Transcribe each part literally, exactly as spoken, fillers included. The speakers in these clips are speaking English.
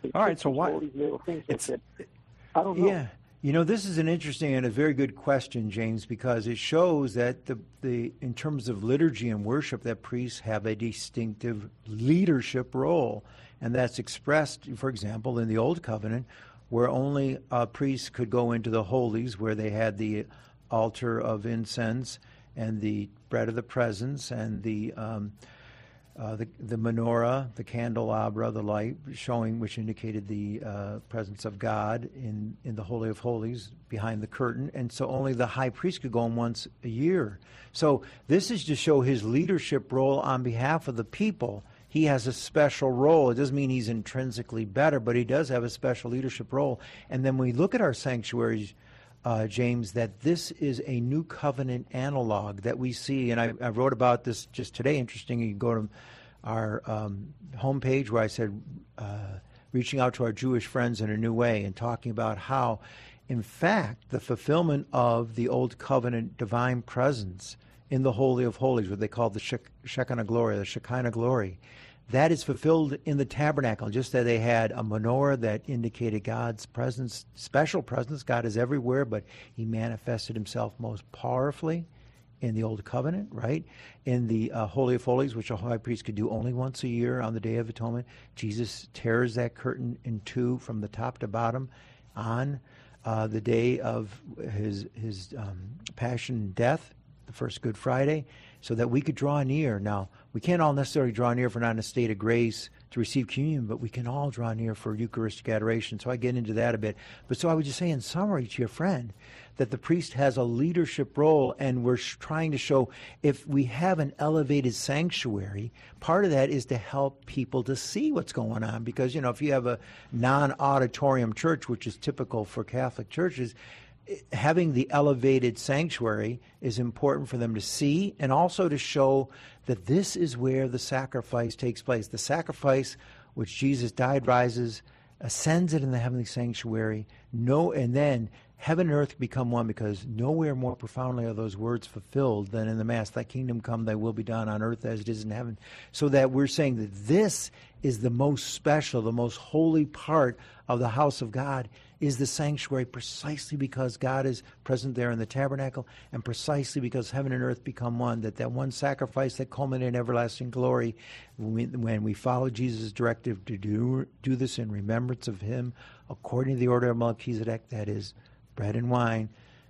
All right, so why? All these little things like that. I don't know. Yeah. You know, this is an interesting and a very good question, James, because it shows that the, the in terms of liturgy and worship, that priests have a distinctive leadership role. And that's expressed, for example, in the Old Covenant, where only uh, priests could go into the holies, where they had the altar of incense and the bread of the presence and the um, Uh, the, the menorah, the candelabra, the light showing, which indicated the uh, presence of God in, in the Holy of Holies behind the curtain. And so only the high priest could go in once a year. So this is to show his leadership role on behalf of the people. He has a special role. It doesn't mean he's intrinsically better, but he does have a special leadership role. And then when we look at our sanctuaries, Uh, James, that this is a new covenant analog that we see, and I, I wrote about this just today. Interesting, you go to our um, homepage where I said uh, reaching out to our Jewish friends in a new way and talking about how, in fact, the fulfillment of the old covenant divine presence in the Holy of Holies, what they call the Shek- Shekinah glory, the Shekinah glory, that is fulfilled in the tabernacle, just that they had a menorah that indicated God's presence, special presence. God is everywhere, but he manifested himself most powerfully in the Old Covenant, right? In the uh, Holy of Holies, which a high priest could do only once a year on the Day of Atonement, Jesus tears that curtain in two from the top to bottom on uh, the day of his, his um, passion and death, the first Good Friday, so that we could draw near. Now, we can't all necessarily draw near if we're not in a state of grace to receive communion, but we can all draw near for Eucharistic adoration. So I get into that a bit. But so I would just say in summary to your friend that the priest has a leadership role, and we're sh- trying to show if we have an elevated sanctuary, part of that is to help people to see what's going on. Because, you know, if you have a non-auditorium church, which is typical for Catholic churches, having the elevated sanctuary is important for them to see, and also to show that this is where the sacrifice takes place. The sacrifice which Jesus died, rises, ascends it in the heavenly sanctuary, no, and then heaven and earth become one, because nowhere more profoundly are those words fulfilled than in the Mass. Thy kingdom come, thy will be done on earth as it is in heaven. So that we're saying that this is the most special, the most holy part of the house of God, is the sanctuary, precisely because God is present there in the tabernacle, and precisely because heaven and earth become one, that that one sacrifice that culminated in everlasting glory, when we, when we follow Jesus' directive to do, do this in remembrance of him, according to the order of Melchizedek, that is, bread and wine,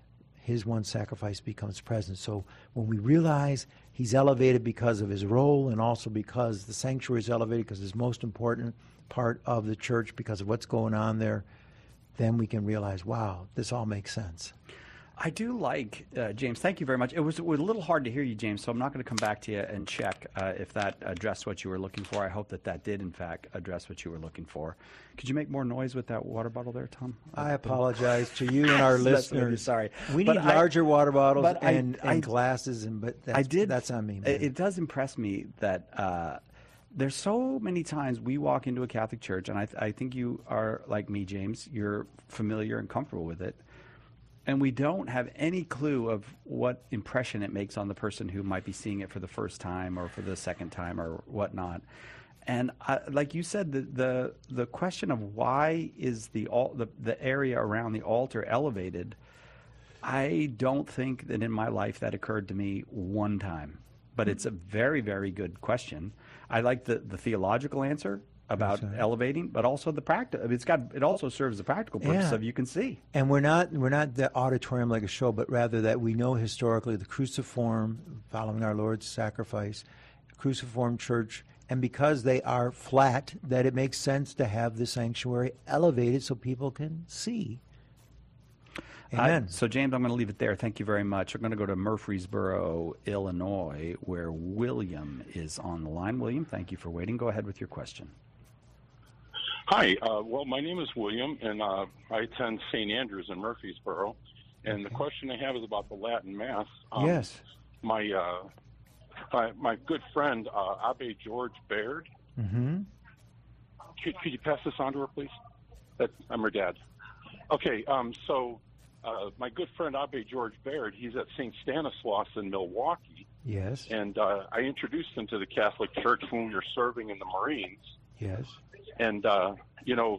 his one sacrifice becomes present. So when we realize he's elevated because of his role, and also because the sanctuary is elevated because it's the most important part of the church because of what's going on there, then we can realize, wow, this all makes sense. I do like, uh, James, thank you very much. It was, it was a little hard to hear you, James, so I'm not going to come back to you and check uh, if that addressed what you were looking for. I hope that that did, in fact, address what you were looking for. Could you make more noise with that water bottle there, Tom? I apologize to you and our listeners. Sorry. We but need I, larger water bottles and, I, and I, glasses, and but that's, I did, that's on me. Man. It does impress me that uh, there's so many times we walk into a Catholic church, and I, th- I think you are like me, James. You're familiar and comfortable with it. And we don't have any clue of what impression it makes on the person who might be seeing it for the first time or for the second time or whatnot. And I, like you said, the, the the question of why is the, al- the the area around the altar elevated, I don't think that in my life that occurred to me one time. But it's a very, very good question. I like the, the theological answer about right. elevating, but also the practice. I mean, it's got. It also serves the practical purpose yeah. of you can see. And we're not we're not the auditorium like a show, but rather that we know historically the cruciform, following our Lord's sacrifice, cruciform church, and because they are flat, that it makes sense to have the sanctuary elevated so people can see. Amen. Uh, so, James, I'm going to leave it there. Thank you very much. I'm going to go to Murfreesboro, Illinois, where William is on the line. William, thank you for waiting. Go ahead with your question. Hi. Uh, well, my name is William, and uh, I attend Saint Andrews in Murfreesboro. And okay. the question I have is about the Latin Mass. Um, yes. My, uh, my my good friend, uh, Abbe George Baird. Mm-hmm. Could, could you pass this on to her, please? That, I'm her dad. Okay. Um, so uh, my good friend, Abbe George Baird, he's at Saint Stanislaus in Milwaukee. Yes. And uh, I introduced him to the Catholic Church when we were serving in the Marines. Yes. And, uh, you know,